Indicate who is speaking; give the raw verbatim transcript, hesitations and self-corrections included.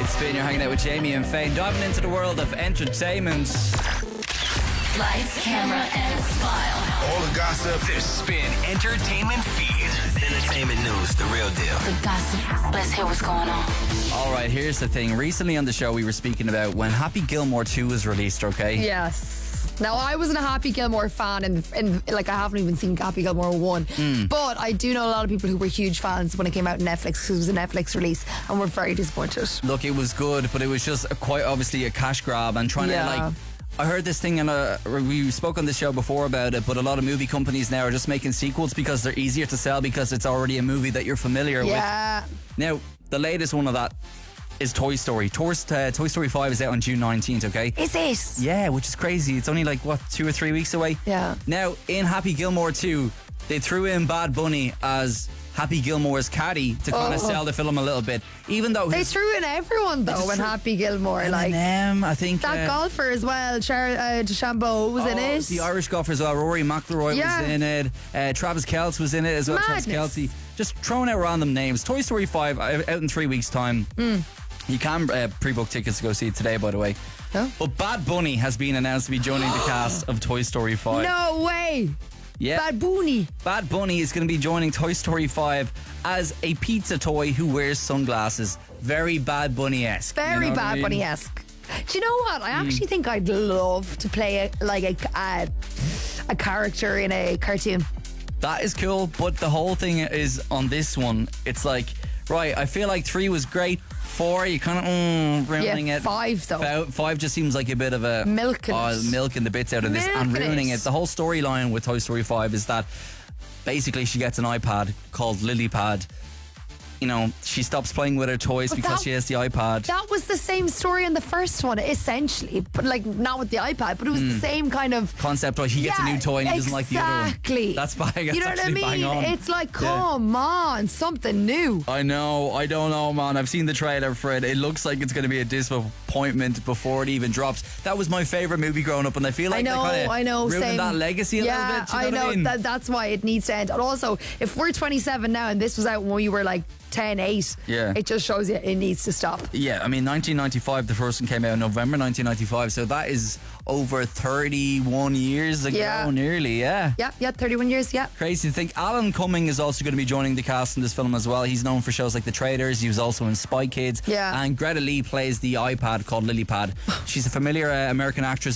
Speaker 1: It's Spin, you're hanging out with Jamie and Faye, diving into the world of entertainment.
Speaker 2: Lights, camera, and smile.
Speaker 3: All the gossip.
Speaker 4: The Spin Entertainment Feed. Entertainment news, the real deal.
Speaker 2: The gossip. Let's hear what's going on.
Speaker 1: All right, here's the thing. Recently on the show, we were speaking about when Happy Gilmore two was released, okay?
Speaker 5: Yes. Now, I wasn't a Happy Gilmore fan, and, and like I haven't even seen Happy Gilmore one. Mm. But I do know a lot of people who were huge fans when it came out on Netflix, because it was a Netflix release, and were very disappointed.
Speaker 1: Look, it was good, but it was just a, quite obviously a cash grab and trying
Speaker 5: Yeah.
Speaker 1: to like. I heard this thing, and uh, we spoke on the show before about it, but a lot of movie companies now are just making sequels because they're easier to sell because it's already a movie that you're familiar
Speaker 5: Yeah.
Speaker 1: with. Now, the latest one of that is Toy Story. Toy, uh, Toy Story five is out on June nineteenth, okay?
Speaker 5: Is it?
Speaker 1: Yeah, which is crazy. It's only like, what, two or three weeks away?
Speaker 5: Yeah.
Speaker 1: Now, in Happy Gilmore two, they threw in Bad Bunny as Happy Gilmore's caddy to kind of
Speaker 5: Oh.
Speaker 1: sell the film a little bit. Even though
Speaker 5: They
Speaker 1: his,
Speaker 5: threw in everyone, though,
Speaker 1: just
Speaker 5: when
Speaker 1: threw-
Speaker 5: Happy Gilmore. Like,
Speaker 1: Eminem, I think.
Speaker 5: that
Speaker 1: uh,
Speaker 5: golfer as well, Char- uh, DeChambeau, was in
Speaker 1: Oh,
Speaker 5: it.
Speaker 1: the Irish golfer as well. Rory McIlroy
Speaker 5: Yeah.
Speaker 1: was in it. Uh, Travis Kelce was in it as well.
Speaker 5: Madness.
Speaker 1: Travis Kelce. Just throwing out random names. Toy Story five uh, out in three weeks' time.
Speaker 5: Mm.
Speaker 1: You can uh, pre-book tickets to go see it today, by the way.
Speaker 5: Oh.
Speaker 1: But Bad Bunny has been announced to be joining the cast of Toy Story five.
Speaker 5: No way.
Speaker 1: Yeah.
Speaker 5: Bad Bunny.
Speaker 1: Bad Bunny is going to be joining Toy Story five as a pizza toy who wears sunglasses. Very Bad Bunny-esque.
Speaker 5: Very
Speaker 1: you know what I
Speaker 5: Bad
Speaker 1: mean?
Speaker 5: Bunny-esque. Do you know what? I
Speaker 1: Hmm.
Speaker 5: actually think I'd love to play a, like a, a a character in a cartoon.
Speaker 1: That is cool, but the whole thing is on this one, it's like, right, I feel like three was great. Four, you kind of mm, ruining
Speaker 5: Yeah,
Speaker 1: it.
Speaker 5: five, though.
Speaker 1: Five, five just seems like a bit of a
Speaker 5: Milking
Speaker 1: oh,
Speaker 5: it.
Speaker 1: milking the bits out of this and
Speaker 5: Milking
Speaker 1: ruining
Speaker 5: it.
Speaker 1: it. The whole storyline with Toy Story five is that basically she gets an iPad called Lilypad. You know, she stops playing with her toys
Speaker 5: But
Speaker 1: because
Speaker 5: that-
Speaker 1: she has the iPad.
Speaker 5: That was the same story in the first one, essentially, but like not with the iPad, but it was the same kind of
Speaker 1: Concept, right? He gets
Speaker 5: Yeah,
Speaker 1: a new toy and he doesn't like the other one.
Speaker 5: Exactly.
Speaker 1: That's bang. That's
Speaker 5: You know what I
Speaker 1: actually bang
Speaker 5: mean?
Speaker 1: on.
Speaker 5: It's like,
Speaker 1: Yeah.
Speaker 5: come on, something new.
Speaker 1: I know, I don't know, man. I've seen the trailer for it. It looks like it's going to be a disappointment before it even drops. That was my favourite movie growing up, and I feel like
Speaker 5: I know,
Speaker 1: they kinda
Speaker 5: I know.
Speaker 1: ruined
Speaker 5: Same.
Speaker 1: that legacy a
Speaker 5: yeah,
Speaker 1: little bit. Do you know
Speaker 5: I know.
Speaker 1: what I mean?
Speaker 5: That, that's why it needs to end. And also, if we're twenty-seven now and this was out when we were like ten, eight,
Speaker 1: Yeah.
Speaker 5: it just shows you it needs to stop.
Speaker 1: Yeah, I mean, nineteen ninety-five, the first one came out in November nineteen ninety-five, so that is over thirty-one years ago,
Speaker 5: Yeah.
Speaker 1: nearly, yeah.
Speaker 5: Yeah, yeah, thirty-one years, yeah.
Speaker 1: Crazy to think. Alan Cumming is also going to be joining the cast in this film as well. He's known for shows like The Traders. He was also in Spy Kids.
Speaker 5: Yeah.
Speaker 1: And Greta Lee plays the iPad called Lilypad. She's a familiar uh, American actress